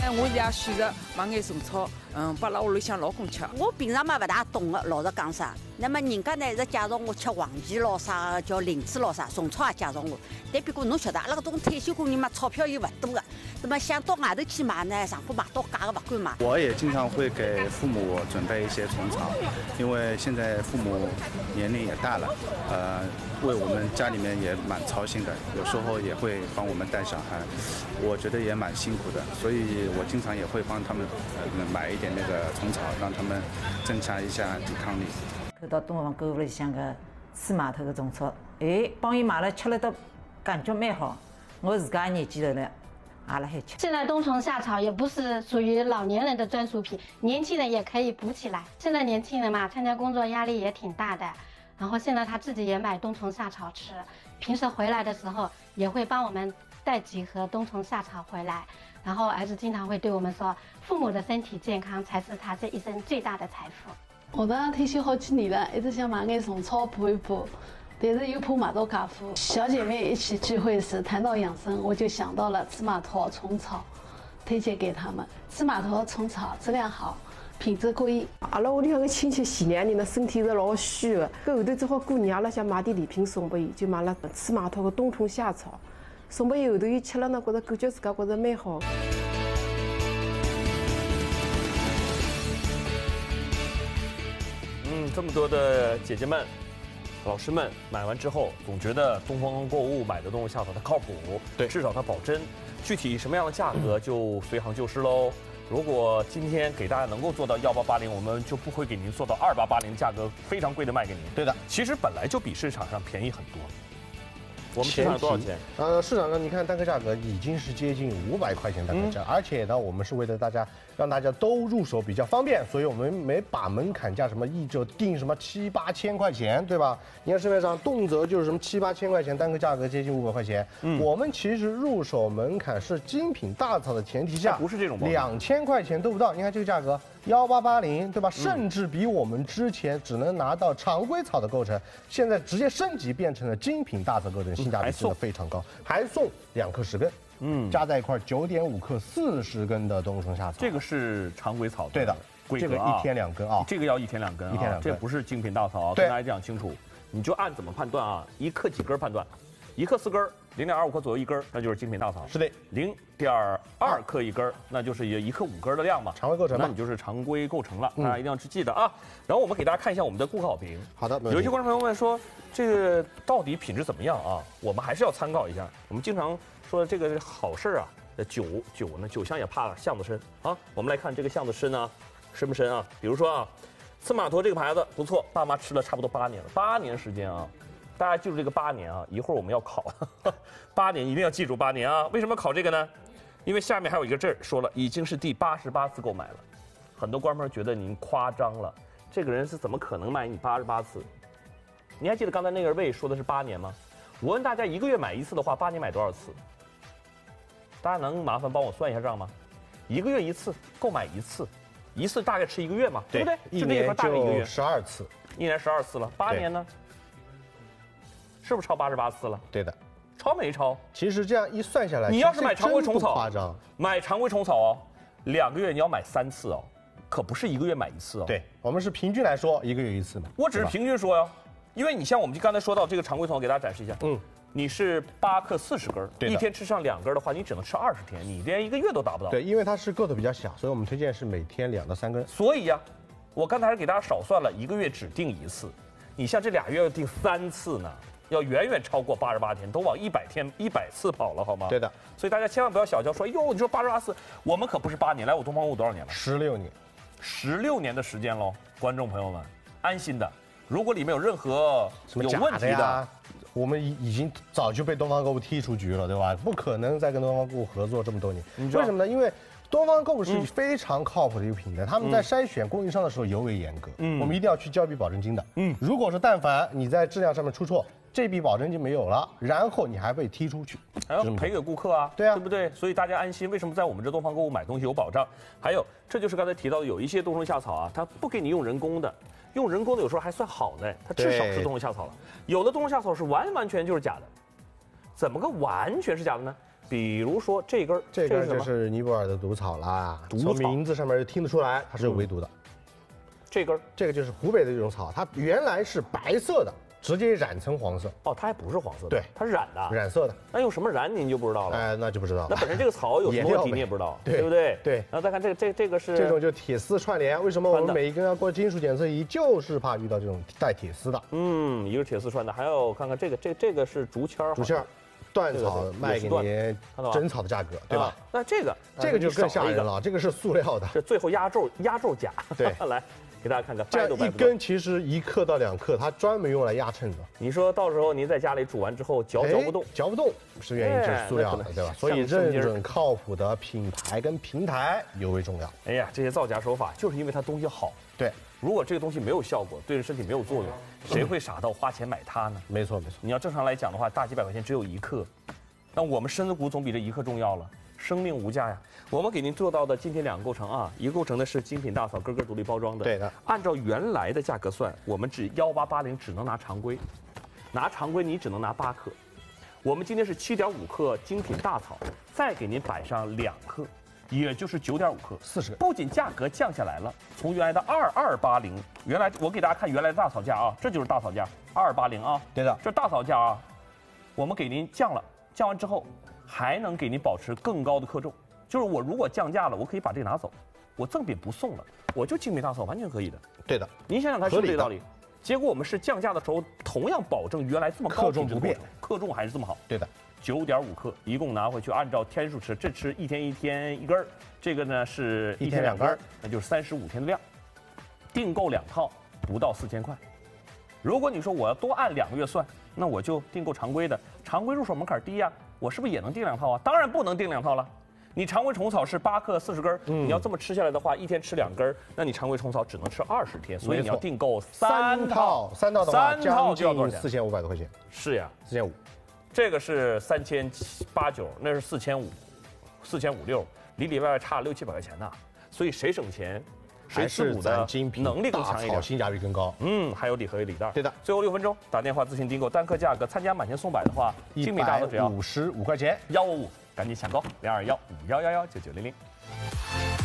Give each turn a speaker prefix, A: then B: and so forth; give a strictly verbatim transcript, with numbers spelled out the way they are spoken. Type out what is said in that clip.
A: 哎，我也选择买眼虫草，嗯，把辣屋里向老公吃。
B: 我平常嘛不大懂的，老实讲啥。那么人家呢是介绍我吃黄芪咯啥，叫灵芝咯啥，虫草也介绍我。但不过侬晓得，阿拉搿种退休工人嘛，钞票又勿多个，那么想到外头去买呢，上铺买到假的勿敢买。
C: 我也经常会给父母准备一些虫草，因为现在父母年龄也大了，呃，为我们家里面也蛮操心的，有时候也会帮我们带小孩，我觉得也蛮辛苦的，所以我经常也会帮他们呃买一点那个虫草，让他们增强一下抵抗力。
D: 看到东方购物里向个水码头个虫草，哎，帮伊买了吃了都感觉蛮好。我自家年纪头了，也辣海吃。
E: 现在冬虫夏草也不是属于老年人的专属品，年轻人也可以补起来。现在年轻人嘛，参加工作压力也挺大的，然后现在他自己也买冬虫夏草吃，平时回来的时候也会帮我们带几盒冬虫夏草回来。然后儿子经常会对我们说，父母的身体健康才是他这一生最大的财富。
F: 我呢退休好几年了，一直想买眼虫草补一补，但是又怕买到假货。小姐妹一起聚会时谈到养生，我就想到了芝麻桃虫草，推荐给他们。芝麻桃虫草质量好，品质过硬。
G: 阿拉屋里向个亲戚前两年呢，身体是老虚的，搿后头正好过年，阿拉想买点礼品送拨伊，就买了芝麻桃个冬虫夏草，送拨伊后头伊吃了呢，觉着感觉自家觉着蛮好。
H: 嗯，这么多的姐姐们、老师们买完之后，总觉得东方购物买的冬虫夏草它靠谱，
I: 对，
H: 至少它保真。具体什么样的价格就随行就市喽。如果今天给大家能够做到幺八八零，我们就不会给您做到二八八零，价格非常贵的卖给您。
I: 对的，
H: 其实本来就比市场上便宜很多。我们市场多少钱？
I: 呃，市场上你看单个价格已经是接近五百块钱单个价，嗯、而且呢，我们是为了大家让大家都入手比较方便，所以我们没把门槛价什么一就定什么七八千块钱，对吧？你看市面上动辄就是什么七八千块钱单个价格接近五百块钱，嗯，我们其实入手门槛是精品大草的前提下，
H: 不是这种
I: 两千块钱都不到。你看这个价格幺八八零，对吧？甚至比我们之前只能拿到常规草的构成，现在直接升级变成了精品大草构成。性价比真的非常高，还送两克十根，嗯，加在一块九点五克四十根的冬虫夏草。
H: 这个是常规草，
I: 对的，
H: 这个
I: 一天两根啊，
H: 这个要一天两根啊，
I: 一天两根，
H: 这不是精品大草啊，跟大家讲清楚。你就按怎么判断啊？一克几根判断，一克四根，零点二五克左右一根，那就是精品大草。
I: 是的，
H: 零点二克一根，那就是一克五根的量嘛，
I: 常规构成，
H: 那你就是常规构成了，大家一定要去记得啊。然后我们给大家看一下我们的顾客好评。
I: 好的，
H: 有一些观众朋友问说，这个到底品质怎么样啊？我们还是要参考一下。我们经常说这个好事啊，酒酒呢，酒香也怕巷子深啊。我们来看这个巷子深啊，深不深啊？比如说啊，司马驼这个牌子不错，爸妈吃了差不多八年了，八年时间啊。大家记住这个八年啊，一会儿我们要考，八年一定要记住八年啊。为什么考这个呢？因为下面还有一个字儿说了，已经是第八十八次购买了。很多观众觉得您夸张了，这个人是怎么可能买你八十八次？你还记得刚才那个位说的是八年吗？我问大家，一个月买一次的话，八年买多少次？大家能麻烦帮我算一下账吗？一个月一次，购买一次，一次大概吃一个月嘛，对不对？
I: 一年就十二次，
H: 一年十二次了，八年呢？是不是超八十八次了？
I: 对的，
H: 超没超？
I: 其实这样一算下来，
H: 你要是买常规虫草，
I: 夸张，
H: 买常规虫草哦，两个月你要买三次哦，可不是一个月买一次哦。
I: 对，我们是平均来说一个月一次嘛。
H: 我只是平均说呀，因为你像我们刚才说到这个常规虫草，给大家展示一下。嗯，你是八克四十根，一天吃上两根的话，你只能吃二十天，你连一个月都达不到。
I: 对，因为它是个头比较小，所以我们推荐是每天两到三根。
H: 所以呀，我刚才还是给大家少算了，一个月只定一次，你像这俩月要定三次呢。要远远超过八十八天，都往一百天、一百次跑了，好吗？
I: 对的，
H: 所以大家千万不要小瞧，说哟，你说八十八次，我们可不是八年，来我东方购物多少年了？
I: 十六年，
H: 十六年的时间喽，观众朋友们，安心的。如果里面有任何有问题的，
I: 我们已已经早就被东方购物踢出局了，对吧？不可能再跟东方购物合作这么多年。为什么呢？因为东方购物是非常靠谱的一个品牌，他们在筛选供应商的时候尤为严格。嗯，我们一定要去交一笔保证金的。嗯，如果是但凡你在质量上面出错，这笔保证金没有了，然后你还被踢出去，
H: 还要赔给顾客啊，
I: 对啊，
H: 对不对？所以大家安心，为什么在我们这东方购物买东西有保障？还有，这就是刚才提到的，有一些冬虫夏草啊，它不给你用人工的，用人工的有时候还算好的，它至少是冬虫夏草了。有的冬虫夏草是完完全就是假的，怎么个完全是假的呢？ 比如说这根儿，
I: 这根
H: 是什么
I: 就是尼泊尔的毒草啦，
H: 毒草
I: 从名字上面就听得出来它是有围毒的。
H: 这根儿
I: 这个就是湖北的这种草，它原来是白色的，直接染成黄色。
H: 哦，它还不是黄色的，
I: 对，
H: 它是染的，
I: 染色的。
H: 那用什么染您就不知道了。
I: 哎，那就不知道了。
H: 那本身这个草有什么问题你也不知道，对不对？
I: 对。
H: 然后再看这个，这这个是
I: 这种就铁丝串联。为什么我们每一根要过金属检测仪，就是怕遇到这种带铁丝的。
H: 嗯，一个铁丝串的，还有看看这个，这这个是竹签儿，
I: 竹签儿。断草卖给你真草的价格，对吧？
H: 那这个
I: 这个就更吓人了，这个是塑料的，
H: 是最后压轴压轴甲。
I: 对，
H: 来给大家看看，
I: 这样一根其实一克到两克，它专门用来压秤的。
H: 你说到时候您在家里煮完之后嚼嚼不动，
I: 嚼不动是原因，就是塑料的，对吧？所以认准靠谱的品牌跟平台尤为重要。
H: 哎呀，这些造假手法就是因为它东西好。
I: 对。
H: 如果这个东西没有效果，对人身体没有作用，谁会傻到花钱买它呢？
I: 没错没错。
H: 你要正常来讲的话，大几百块钱只有一克，那我们身子骨总比这一克重要了，生命无价呀。我们给您做到的今天两个构成啊，一个构成的是精品大草根根独立包装的，
I: 对的。
H: 按照原来的价格算，我们只幺八八零只能拿常规，拿常规你只能拿八克。我们今天是七点五克精品大草，再给您摆上两克。也就是九点五克，
I: 四十。
H: 不仅价格降下来了，从原来的二二八零，原来我给大家看原来的大草价啊，这就是大草价二二八零啊，
I: 对的，
H: 这大草价啊，我们给您降了，降完之后还能给您保持更高的克重，就是我如果降价了，我可以把这个拿走，我赠品不送了，我就精品大草完全可以的。
I: 对的，
H: 您想想看是不是这个道理？结果我们是降价的时候，同样保证原来这么高
I: 克重不变，
H: 克重还是这么好。
I: 对的。
H: 九点五克，一共拿回去，按照天数吃，这吃一天一天一根儿，这个呢是一天两根儿，那就是三十五天的量。订购两套不到四千块。如果你说我要多按两个月算，那我就订购常规的，常规入手门槛低呀，我是不是也能订两套啊？当然不能订两套了。你常规虫草是八克四十根，嗯、你要这么吃下来的话，一天吃两根，那你常规虫草只能吃二十天，所以你要订购三套，
I: 三套的话，
H: 三套就要多少钱？
I: 四千五百多块钱。
H: 是呀，
I: 四千五。
H: 这个是三千八九，那是四千五，四千五六，里里外外差六七百块钱呢。所以谁省钱，谁自补的能力更强一点，
I: 性价比更高。
H: 嗯，还有礼盒礼袋。
I: 对的。
H: 最后六分钟打电话咨询订购，单克价格参加满千送百的话，精品大草只要
I: 五十五块钱，
H: 幺五五，赶紧抢购零二幺五幺幺幺九九零零。